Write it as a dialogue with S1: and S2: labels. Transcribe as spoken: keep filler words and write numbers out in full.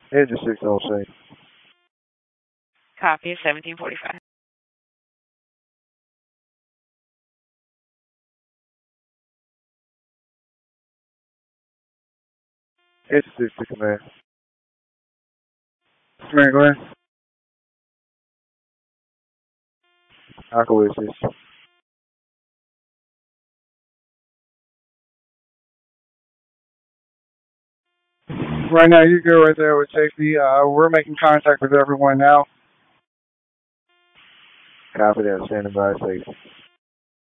S1: Engine six oh six.
S2: Copy, seventeen forty-five.
S1: Engine six to command. Command, go ahead. Aqua assist. Right now, you're good right there with safety. Uh, we're making contact with everyone now. Copy that. Standing by safety.